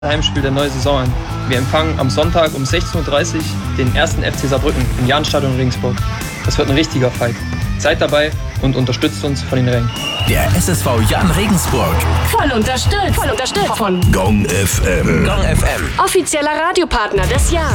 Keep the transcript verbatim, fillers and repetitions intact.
Heimspiel der neuen Saison an. Wir empfangen am Sonntag um sechzehn Uhr dreißig den ersten F C Saarbrücken im Jahnstadion Regensburg. Das wird ein richtiger Fight. Seid dabei und unterstützt uns von den Rängen. Der S S V Jahn Regensburg. Voll unterstützt. Voll unterstützt von Gong F M. Gong F M. Offizieller Radiopartner des Jahres.